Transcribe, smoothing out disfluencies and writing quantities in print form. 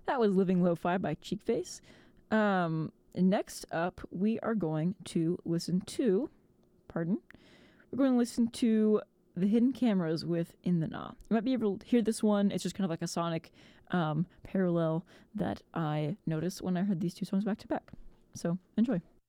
That was Living Lo-Fi by Cheekface. Next up, we are going to listen to, The Hidden Cameras with In the Nah. You might be able to hear this one. It's just kind of like a sonic parallel that I noticed when I heard these two songs back to back. So enjoy.